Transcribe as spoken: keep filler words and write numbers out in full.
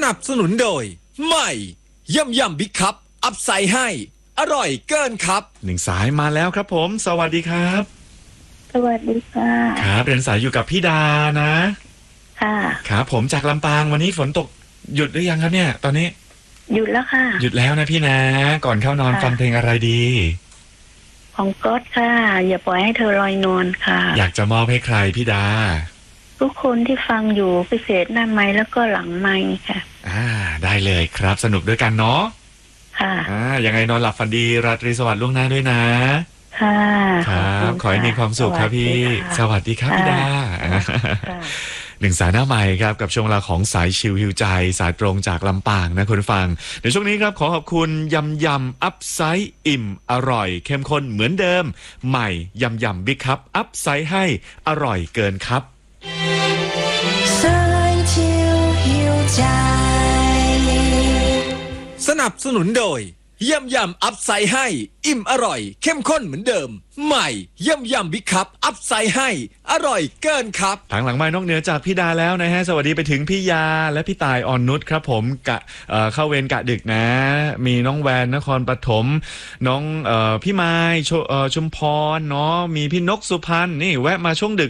นับสนุนโดยใหม่ย่ำย่ำบิ๊กคัพอัพไซด์ให้อร่อยเกินครับหนึ่งสายมาแล้วครับผมสวัสดีครับสวัสดีค่ะครับเรียนสายอยู่กับพี่ดานะค่ะครับผมจากลำปางวันนี้ฝนตกหยุดหรือยังครับเนี่ยตอนนี้หยุดแล้วค่ะหยุดแล้วนะพี่นะก่อนเข้านอนฟังเพลงอะไรดีของก๊อตค่ะอย่าปล่อยให้เธอลอยนวลค่ะอยากจะมอบให้ใครพี่ดาทุกคนที่ฟังอยู่พิเศษหน้าไม้แล้วก็หลังไม้ค่ะอ่าได้เลยครับสนุกด้วยกันเนาะค่ะอ่ายังไงนอนหลับฝันดีราตรีสวัสดิ์ล่วงหน้าด้วยนะค่ะครับขอให้มีความสุขครับพี่สวัสดีครับพี่ดาหนึ่งสายหน้าใหม่ครับกับช่วงเวลาของสายชิลฮิวใจสายตรงจากลำปางนะคุณฟังในช่วงนี้ครับขอขอบคุณยำยำอัพไซด์อิ่มอร่อยเข้มข้นเหมือนเดิมใหม่ยำยำบิ๊กคัพอัพไซด์ให้อร่อยเกินครับสายชิลฮิวใจสนับสนุนโดยย่ำยำอัพไซด์ให้อิ่มอร่อยเข้มข้นเหมือนเดิมใหม่ย่ำยำบิ๊กคัพอัพไซด์ให้อร่อยเกินครับทางหลังไม้นอกเหนือจากพี่ดาแล้วนะฮะสวัสดีไปถึงพี่ยาและพี่ตายอ่อนนุชครับผมกะเอ่อเข้าเวรกะดึกนะมีน้องแวนนครปฐมน้องเอ่อพี่ไม้ชเอ่อชุมพรเนาะมีพี่นกสุพรรณนี่แวะมาช่วงดึก